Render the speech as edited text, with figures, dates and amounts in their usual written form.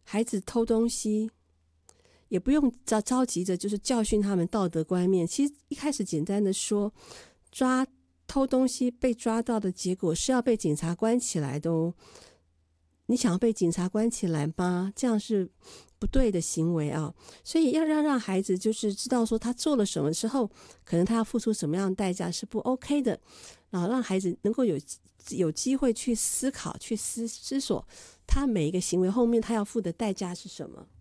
孩子偷东西，也不用着急着就是教训他们道德观念。其实一开始简单的说，偷东西被抓到的结果是要被警察关起来的哦。你想要被警察关起来吗？这样是不对的行为啊。所以要让孩子就是知道说他做了什么之后，可能他要付出什么样的代价是不 OK 的，然后让孩子能够有机会去思考，去思索他每一个行为后面他要付的代价是什么。